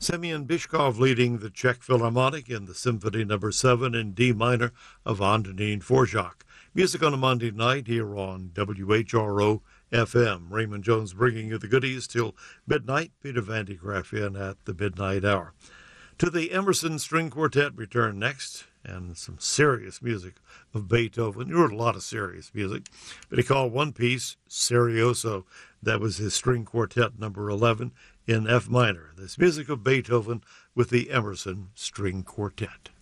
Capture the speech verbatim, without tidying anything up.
Semyon Bishkov leading the Czech Philharmonic in the Symphony Number seven in D minor of Antonín Dvořák. Music on a Monday night here on W H R O F M. Raymond Jones bringing you the goodies till midnight. Peter Van de Graaff in at the midnight hour. To the Emerson String Quartet return next, and some serious music of Beethoven. You heard a lot of serious music, but he called one piece Serioso. That was his string quartet number eleven in F minor. This music of Beethoven with the Emerson String Quartet.